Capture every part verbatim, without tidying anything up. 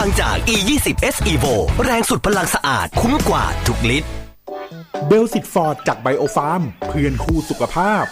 างจาก อี ยี่สิบ เอส Evo แรงสุดพลังสะอาดคุ้มกว่าทุกลิตรเบลสิตฟอร์ดจากไบโอฟาร์มเพื่อนคู่สุขภาพ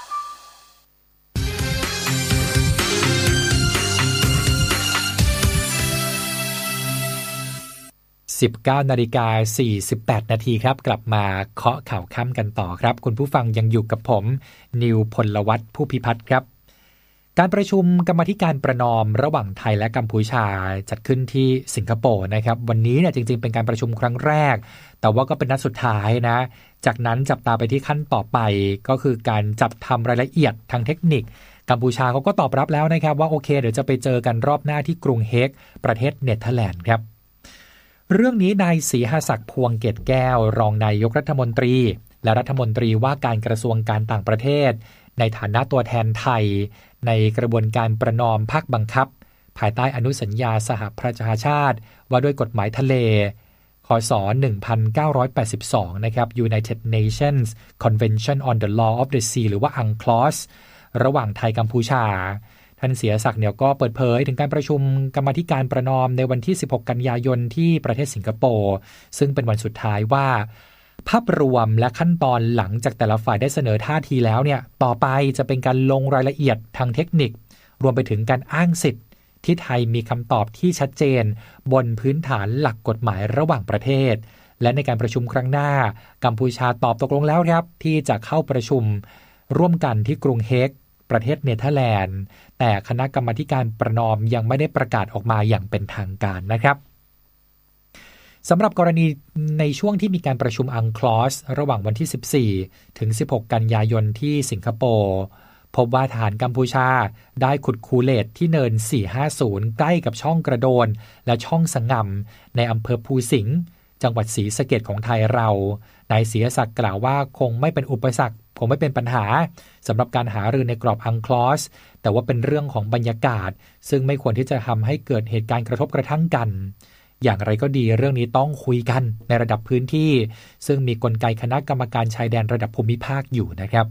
สิบเก้านาฬิกาสี่สิบแปดนาทีครับกลับมาเคาะข่าวค่ำกันต่อครับคุณผู้ฟังยังอยู่กับผมนิวพลวัฒน์ผู้พิพัฒน์ครับการประชุมกรรมาธิการประนอมระหว่างไทยและกัมพูชาจัดขึ้นที่สิงคโปร์นะครับวันนี้เนี่ยจริงๆเป็นการประชุมครั้งแรกแต่ว่าก็เป็นนัดสุดท้ายนะจากนั้นจับตาไปที่ขั้นต่อไปก็คือการจัดทำรายละเอียดทางเทคนิคกัมพูชาเขาก็ตอบรับแล้วนะครับว่าโอเคเดี๋ยวจะไปเจอกันรอบหน้าที่กรุงเฮกประเทศเนเธอร์แลนด์ครับเรื่องนี้นายศรีหศักดิ์พวงเกตแก้วรองนายกรัฐมนตรีและรัฐมนตรีว่าการกระทรวงการต่างประเทศในฐานะตัวแทนไทยในกระบวนการประนอมภาคบังคับภายใต้อนุสัญญาสหประชาชาติว่าด้วยกฎหมายทะเลคศหนึ่งพันเก้าร้อยแปดสิบสองนะครับ United Nations Convention on the Law of the Sea หรือว่า อังคลอส ระหว่างไทยกัมพูชาท่านเสียศักดิ์เนี่ยก็เปิดเผยถึงการประชุมกรรมาธิการประนอมในวันที่สิบหกกันยายนที่ประเทศสิงคโปร์ซึ่งเป็นวันสุดท้ายว่าภาพรวมและขั้นตอนหลังจากแต่ละฝ่ายได้เสนอท่าทีแล้วเนี่ยต่อไปจะเป็นการลงรายละเอียดทางเทคนิครวมไปถึงการอ้างสิทธิ์ที่ไทยมีคำตอบที่ชัดเจนบนพื้นฐานหลักกฎหมายระหว่างประเทศและในการประชุมครั้งหน้ากัมพูชาตอบตกลงแล้วครับที่จะเข้าประชุมร่วมกันที่กรุงเฮกประเทศเนเธอร์แลนด์แต่คณะกรรมาธิการประนอมยังไม่ได้ประกาศออกมาอย่างเป็นทางการนะครับสำหรับกรณีในช่วงที่มีการประชุมอังคลอสระหว่างวันที่สิบสี่ถึงสิบหกกันยายนที่สิงคโปร์พบว่าทหารกัมพูชาได้ขุดคูเลตที่เนินสี่ห้าศูนย์ใกล้กับช่องกระโดนและช่องสงำในอำเภอภูสิงห์จังหวัดศรีสะเกษของไทยเรานายศรีศักดิ์กล่าวว่าคงไม่เป็นอุปสรรคคงไม่เป็นปัญหาสำหรับการหารือในกรอบอังคลอสแต่ว่าเป็นเรื่องของบรรยากาศซึ่งไม่ควรที่จะทำให้เกิดเหตุการณ์กระทบกระทั่งกันอย่างไรก็ดีเรื่องนี้ต้องคุยกันในระดับพื้นที่ซึ่งมีกลไกคณะกรรมการชายแดนระดับภูมิภาคอยู่นะครับ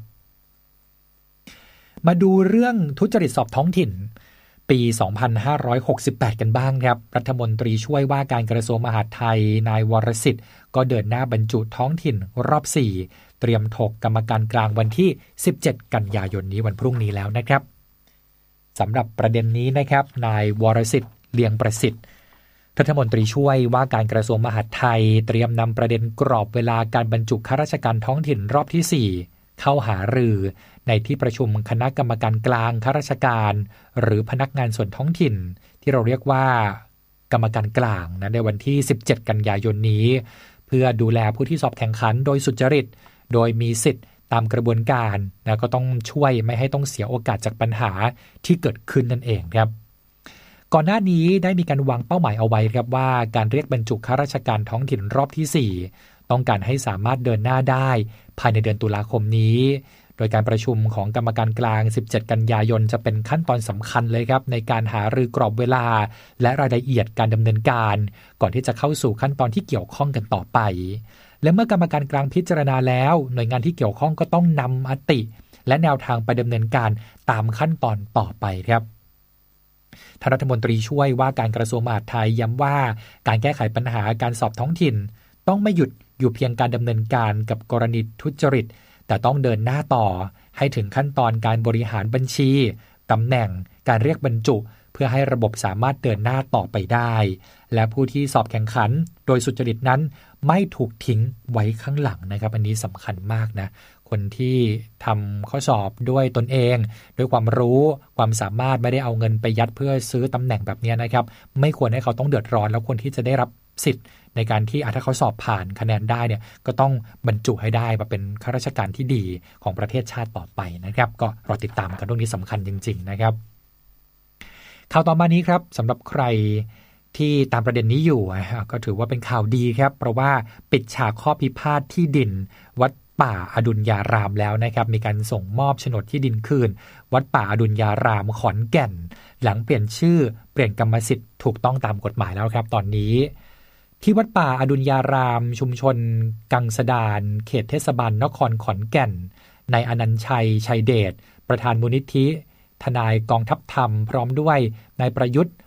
มาดูเรื่องทุจริตสอบท้องถิ่นปี สองพันห้าร้อยหกสิบแปด กันบ้างครับรัฐมนตรีช่วยว่าการกระทรวงมหาดไทยนายวรสิทธิ์ก็เดินหน้าบรรจุท้องถิ่นรอบสี่เตรียมถกกรรมการกลางวันที่สิบเจ็ดกันยายนนี้วันพรุ่งนี้แล้วนะครับสำหรับประเด็นนี้นะครับนายวรสิทธิ์เลียงประสิทธิ์รัฐมนตรีช่วยว่าการกระทรวงมหาดไทยเตรียมนำประเด็นกรอบเวลาการบรรจุข้าราชการท้องถิ่นรอบที่สี่เข้าหารือในที่ประชุมคณะกรรมการกลางข้าราชการหรือพนักงานส่วนท้องถิ่นที่เราเรียกว่ากรรมการกลางนะในวันที่สิบเจ็ดกันยายนนี้เพื่อดูแลผู้ที่สอบแข่งขันโดยสุจริตโดยมีสิทธิ์ตามกระบวนการนะก็ต้องช่วยไม่ให้ต้องเสียโอกาสจากปัญหาที่เกิดขึ้นนั่นเองครับก่อนหน้านี้ได้มีการวางเป้าหมายเอาไว้ครับว่าการเรียกบรรจุข้าราชการท้องถิ่นรอบที่สี่ต้องการให้สามารถเดินหน้าได้ภายในเดือนตุลาคมนี้โดยการประชุมของกรรมการกลางสิบเจ็ดกันยายนจะเป็นขั้นตอนสำคัญเลยครับในการหารือกรอบเวลาและรายละเอียดการดำเนินการก่อนที่จะเข้าสู่ขั้นตอนที่เกี่ยวข้องกันต่อไปและเมื่อกรรมการกลางพิจารณาแล้วหน่วยงานที่เกี่ยวข้องก็ต้องนำมติและแนวทางไปดำเนินการตามขั้นตอนต่อไปครับท่านรัฐมนตรีช่วยว่าการกระทรวงมหาดไทยย้ำว่าการแก้ไขปัญหาการสอบท้องถิ่นต้องไม่หยุดอยู่เพียงการดำเนินการกับกรณีทุจริตแต่ต้องเดินหน้าต่อให้ถึงขั้นตอนการบริหารบัญชีตำแหน่งการเรียกบรรจุเพื่อให้ระบบสามารถเดินหน้าต่อไปได้และผู้ที่สอบแข่งขันโดยสุจริตนั้นไม่ถูกทิ้งไว้ข้างหลังนะครับอันนี้สำคัญมากนะคนที่ทำข้อสอบด้วยตนเองด้วยความรู้ความสามารถไม่ได้เอาเงินไปยัดเพื่อซื้อตำแหน่งแบบนี้นะครับไม่ควรให้เขาต้องเดือดร้อนแล้วคนที่จะได้รับสิทธิ์ในการที่ถ้าเขาสอบผ่านคะแนนได้เนี่ยก็ต้องบรรจุให้ได้มาเป็นข้าราชการที่ดีของประเทศชาติต่อไปนะครับก็รอติดตามกันเรื่องนี้สำคัญจริงๆนะครับข่าวต่อมานี้ครับสำหรับใครที่ตามประเด็นนี้อยู่ก็ถือว่าเป็นข่าวดีครับเพราะว่าปิดฉากข้อพิพาทที่ดินวัดป่าอดุลยารามแล้วนะครับมีการส่งมอบโฉนดที่ดินคืนวัดป่าอดุลยารามขอนแก่นหลังเปลี่ยนชื่อเปลี่ยนกรรมสิทธิ์ถูกต้องตามกฎหมายแล้วครับตอนนี้ที่วัดป่าอดุลยารามชุมชนกังสดานเขตเทศบาลนครขอนแก่นนายอนันต์ชัยชัยเดชประธานมูลนิธิทนายกองทัพธรรมพร้อมด้วยนายประยุทธ์ป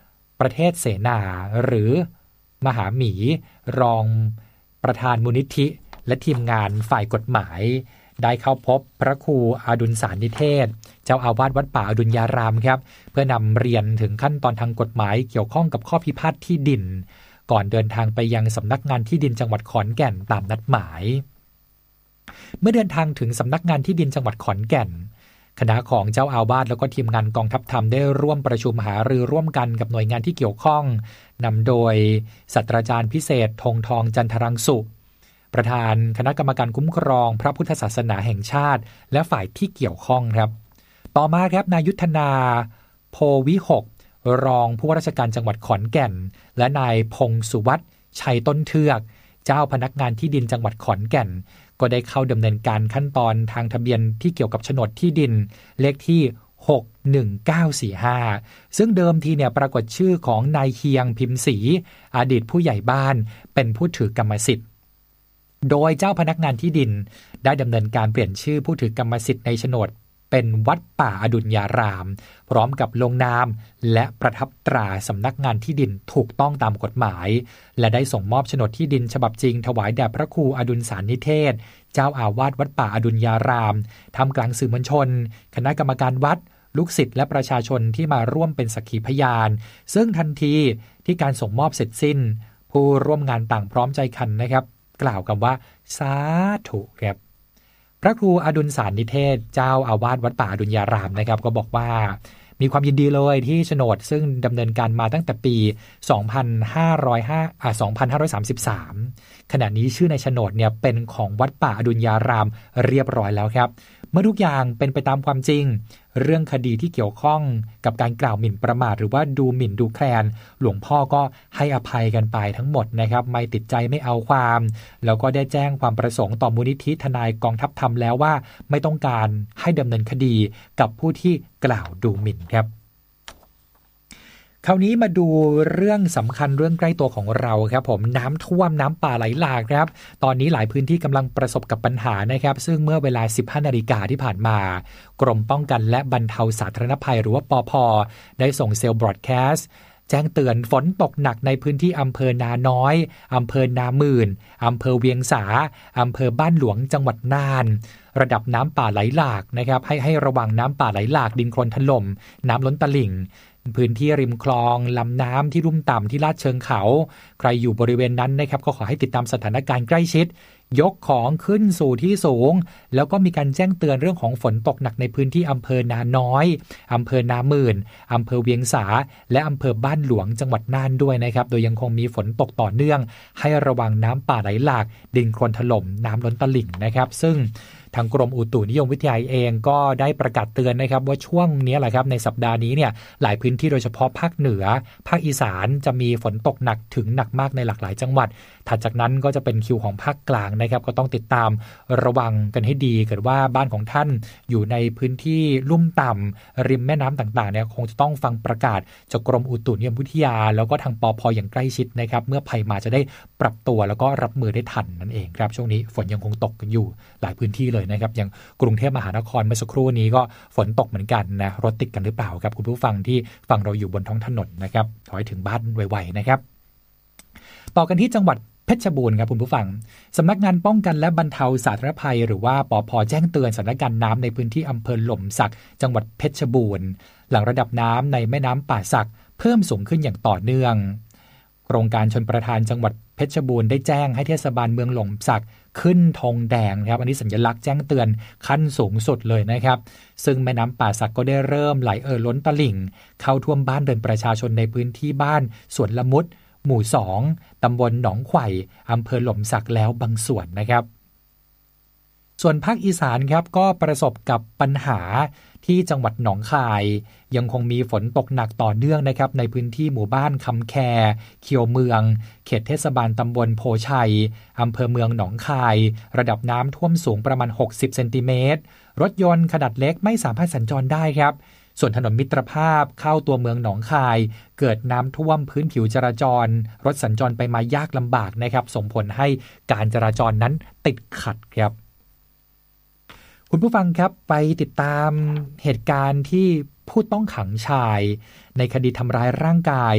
ประเทศเสนาหรือมหาหมีรองประธานมูลนิธิและทีมงานฝ่ายกฎหมายได้เข้าพบพระครูอดุลสารนิเทศเจ้าอาวาสวัดป่าอดุลยารามครับเพื่อนำเรียนถึงขั้นตอนทางกฎหมายเกี่ยวข้องกับข้อพิพาทที่ดินก่อนเดินทางไปยังสำนักงานที่ดินจังหวัดขอนแก่นตามนัดหมายเมื่อเดินทางถึงสำนักงานที่ดินจังหวัดขอนแก่นคณะของเจ้าอาวาสแล้วก็ทีมงานกองทัพธรรมได้ร่วมประชุมหารือร่วมกันกับหน่วยงานที่เกี่ยวข้องนำโดยศาสตราจารย์พิเศษธงทองจันทรังสุประธานคณะกรรมการคุ้มครองพระพุทธศาสนาแห่งชาติและฝ่ายที่เกี่ยวข้องครับต่อมาครับนายยุทธนาโพวิหกรองผู้ว่าราชการจังหวัดขอนแก่นและนายพงสุวัฒน์ชัยต้นเทือกเจ้าพนักงานที่ดินจังหวัดขอนแก่นก็ได้เข้าดำเนินการขั้นตอนทางทะเบียนที่เกี่ยวกับโฉนดที่ดินเลขที่หกหนึ่งเก้าสี่ห้าซึ่งเดิมทีเนี่ยปรากฏชื่อของนายเฮียงพิมพ์ศรีอดีตผู้ใหญ่บ้านเป็นผู้ถือกรรมสิทธิ์โดยเจ้าพนักงานที่ดินได้ดำเนินการเปลี่ยนชื่อผู้ถือกรรมสิทธิ์ในโฉนดเป็นวัดป่าอดุลยารามพร้อมกับลงนามและประทับตราสำนักงานที่ดินถูกต้องตามกฎหมายและได้ส่งมอบโฉนดที่ดินฉบับจริงถวายแด่พระครูอดุลสารนิเทศเจ้าอาวาสวัดป่าอดุลยารามทำกลางสื่อมวลชนคณะกรรมการวัดลูกศิษย์และประชาชนที่มาร่วมเป็นสักขีพยานซึ่งทันทีที่การส่งมอบเสร็จสิ้นผู้ร่วมงานต่างพร้อมใจกันนะครับกล่าวกันว่าสาธุครับพระครูอดุลสารนิเทศเจ้าอาวาสวัดป่าอดุลยารามนะครับก็บอกว่ามีความยินดีเลยที่โฉนดซึ่งดำเนินการมาตั้งแต่ปีสองพันห้าร้อยห้าอ่าสองพันห้าร้อยสามสิบสามขณะนี้ชื่อในโฉนดเนี่ยเป็นของวัดป่าอดุลยารามเรียบร้อยแล้วครับเมื่อทุกอย่างเป็นไปตามความจริงเรื่องคดีที่เกี่ยวข้องกับการกล่าวหมิ่นประมาทหรือว่าดูหมิ่นดูแคลนหลวงพ่อก็ให้อภัยกันไปทั้งหมดนะครับไม่ติดใจไม่เอาความแล้วก็ได้แจ้งความประสงค์ต่อมูลนิธิทนายกองทัพธรรมแล้วว่าไม่ต้องการให้ดำเนินคดีกับผู้ที่กล่าวดูหมิ่นครับคราวนี้มาดูเรื่องสำคัญเรื่องใกล้ตัวของเราครับผมน้ำท่วมน้ำป่าไหลหลากครับตอนนี้หลายพื้นที่กำลังประสบกับปัญหานะครับซึ่งเมื่อเวลา สิบห้านาฬิกาที่ผ่านมากรมป้องกันและบรรเทาสาธารณภัยหรือว่าปภ.ได้ส่งเซลล์บรอดแคสต์แจ้งเตือนฝนตกหนักในพื้นที่อำเภอนาน้อยอำเภอนาหมื่นอำเภอเวียงสาอำเภอบ้านหลวงจังหวัดน่านระดับน้ำป่าไหลหลากนะครับให้ให้ระวังน้ำป่าไหลหลากดินโคลนถล่มน้ำล้นตลิ่งพื้นที่ริมคลองลำน้ำที่ลุ่มต่ำที่ลาดเชิงเขาใครอยู่บริเวณนั้นนะครับก็ขอให้ติดตามสถานการณ์ใกล้ชิดยกของขึ้นสู่ที่สูงแล้วก็มีการแจ้งเตือนเรื่องของฝนตกหนักในพื้นที่อำเภอนาน้อยอำเภอนาหมื่นอำเภอเวียงสาและอำเภอบ้านหลวงจังหวัดน่านด้วยนะครับโดยยังคงมีฝนตกต่อเนื่องให้ระวังน้ำป่าไหลหลากดินโคลนถล่มน้ำล้นตลิ่งนะครับซึ่งทางกรมอุตุนิยมวิทยาเองก็ได้ประกาศเตือนนะครับว่าช่วงนี้แหละครับในสัปดาห์นี้เนี่ยหลายพื้นที่โดยเฉพาะภาคเหนือภาคอีสานจะมีฝนตกหนักถึงหนักมากในหลากหลายจังหวัดถัดจากนั้นก็จะเป็นคิวของภาคกลางนะครับก็ต้องติดตามระวังกันให้ดีเกิดว่าบ้านของท่านอยู่ในพื้นที่ลุ่มต่ำริมแม่น้ำต่างๆเนี่ยคงจะต้องฟังประกาศจากกรมอุตุนิยมวิทยาแล้วก็ทางปภ.อย่างใกล้ชิดนะครับเมื่อภัยมาจะได้ปรับตัวแล้วก็รับมือได้ทันนั่นเองครับช่วงนี้ฝนยังคงตกกันอยู่หลายพื้นที่เลยนะครับอย่างกรุงเทพมหานครเมื่อสักครู่นี้ก็ฝนตกเหมือนกันนะรถติดกันหรือเปล่าครับคุณผู้ฟังที่ฟังเราอยู่บนท้องถนนนะครับขอให้ถึงบ้านไวๆนะครับต่อกันที่จังหวัดเพชรบูรณ์ครับคุณผู้ฟังสำนักงานป้องกันและบรรเทาสาธารณภัยหรือว่าปภ.แจ้งเตือนสถานการณ์น้ำในพื้นที่อำเภอหล่มสักจังหวัดเพชรบูรณ์หลังระดับน้ำในแม่น้ำป่าสักเพิ่มสูงขึ้นอย่างต่อเนื่องโครงการชลประทานจังหวัดเพชรบูรณ์ได้แจ้งให้เทศบาลเมืองหล่มสักขึ้นธงแดงครับอันนี้สัญลักษณ์แจ้งเตือนขั้นสูงสุดเลยนะครับซึ่งแม่น้ำป่าสักก็ได้เริ่มไหลเอ่อล้นตลิ่งเข้าท่วมบ้านเรือนประชาชนในพื้นที่บ้านสวนละมุดหมู่สองตำบลหนองไข่อำเภอหล่มสักแล้วบางส่วนนะครับส่วนภาคอีสานครับก็ประสบกับปัญหาที่จังหวัดหนองคายยังคงมีฝนตกหนักต่อเนื่องนะครับในพื้นที่หมู่บ้านคำแคเคียวเมืองเขตเทศบาลตำบลโพชัยอำเภอเมืองหนองคายระดับน้ำท่วมสูงประมาณหกสิบเซนติเมตรรถยนต์ขนาดเล็กไม่สามารถสัญจรได้ครับส่วนถนนมิตรภาพเข้าตัวเมืองหนองคายเกิดน้ำท่วมพื้นผิวจราจรรถสัญจรไปมายากลำบากนะครับส่งผลให้การจราจรนั้นติดขัดครับคุณผู้ฟังครับไปติดตามเหตุการณ์ที่ผู้ต้องขังชายในคดีทำร้ายร่างกาย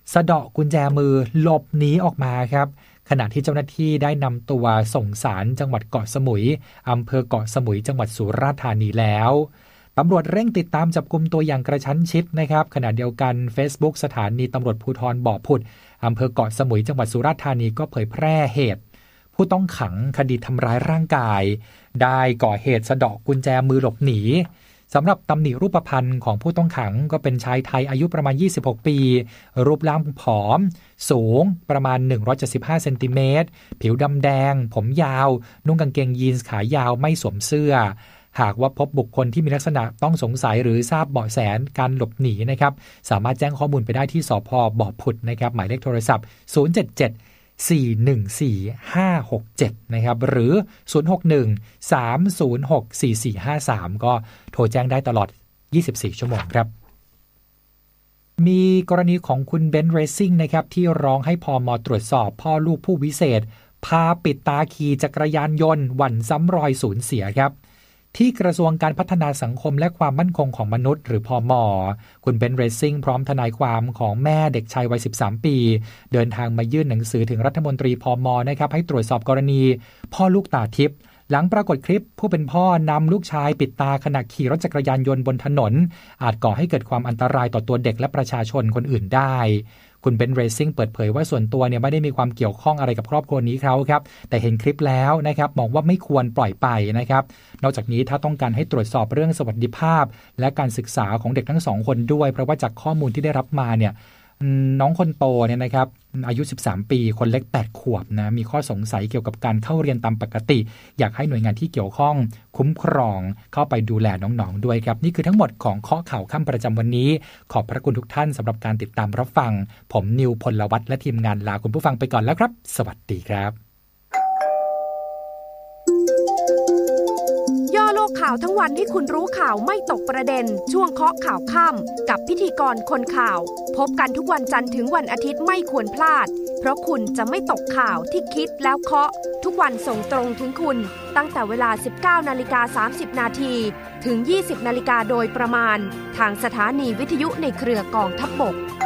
สะเดาะกุญแจมือหลบหนีออกมาครับขณะที่เจ้าหน้าที่ได้นำตัวส่งศาลจังหวัดเกาะสมุยอำเภอเกาะสมุยจังหวัดสุราษฎร์ธานีแล้วตำรวจเร่งติดตามจับกุมตัวอย่างกระชั้นชิดนะครับขณะเดียวกัน Facebook สถานีตำรวจภูธรบ่อผุดอำเภอเกาะสมุยจังหวัดสุราษฎร์ธานีก็เผยแพร่เหตุผู้ต้องขังคดีทำร้ายร่างกายได้ก่อเหตุสะเดาะกุญแจมือหลบหนีสำหรับตำหนิรูปพรรณของผู้ต้องขังก็เป็นชายไทยอายุประมาณยี่สิบหกปีรูปร่างผอมสูงประมาณหนึ่งร้อยเจ็ดสิบห้าเซนติเมตรผิวดำแดงผมยาวนุ่งกางเกงยีนส์ขายาวไม่สวมเสื้อหากว่าพบบุคคลที่มีลักษณะต้องสงสัยหรือทราบเบาะแสการหลบหนีนะครับสามารถแจ้งข้อมูลไปได้ที่สภ.บ่อผุดนะครับหมายเลขโทรศัพท์ศูนย์ เจ็ด เจ็ด สี่ หนึ่ง สี่ ห้า หก เจ็ดนะครับหรือศูนย์ หก หนึ่ง สาม ศูนย์ หก สี่ สี่ ห้า สามก็โทรแจ้งได้ตลอดยี่สิบสี่ชั่วโมงครับมีกรณีของคุณเบนซ์เรซซิ่งนะครับที่ร้องให้พม.ตรวจสอบพ่อลูกผู้วิเศษพาปิดตาขี่จักรยานยนต์หวั่นซ้ำรอยสูญเสียครับที่กระทรวงการพัฒนาสังคมและความมั่นคงของมนุษย์หรือพม.คุณเบนซ์เรซซิ่งพร้อมทนายความของแม่เด็กชายวัยสิบสามปีเดินทางมายื่นหนังสือถึงรัฐมนตรีพม.นะครับให้ตรวจสอบกรณีพ่อลูกตาทิพย์หลังปรากฏคลิปผู้เป็นพ่อนำลูกชายปิดตาขณะขี่รถจักรยานยนต์บนถนนอาจก่อให้เกิดความอันตรายต่อตัวเด็กและประชาชนคนอื่นได้คุณเบนซ์เรซซิ่งเปิดเผยว่าส่วนตัวเนี่ยไม่ได้มีความเกี่ยวข้องอะไรกับครอบครัวนี้เขาครับแต่เห็นคลิปแล้วนะครับมองว่าไม่ควรปล่อยไปนะครับนอกจากนี้ถ้าต้องการให้ตรวจสอบเรื่องสวัสดิภาพและการศึกษาของเด็กทั้งสองคนด้วยเพราะว่าจากข้อมูลที่ได้รับมาเนี่ยน้องคนโตเนี่ยนะครับอายุสิบสามปีคนเล็กแปดขวบนะมีข้อสงสัยเกี่ยวกับการเข้าเรียนตามปกติอยากให้หน่วยงานที่เกี่ยวข้องคุ้มครองเข้าไปดูแลน้องๆด้วยครับนี่คือทั้งหมดของข้อข่าวค่ำประจำวันนี้ขอบพระคุณทุกท่านสำหรับการติดตามรับฟังผมนิวพลวัฒน์และทีมงานลาคุณผู้ฟังไปก่อนแล้วครับสวัสดีครับย่อโลกข่าวทั้งวันให้คุณรู้ข่าวไม่ตกประเด็นช่วงเคาะข่าวค่ำกับพิธีกรคนข่าวพบกันทุกวันจันทร์ถึงวันอาทิตย์ไม่ควรพลาดเพราะคุณจะไม่ตกข่าวที่คิดแล้วเคาะทุกวันส่งตรงถึงคุณตั้งแต่เวลา สิบเก้านาฬิกาสามสิบนาที ถึง ยี่สิบนาฬิกาโดยประมาณทางสถานีวิทยุในเครือกองทัพบก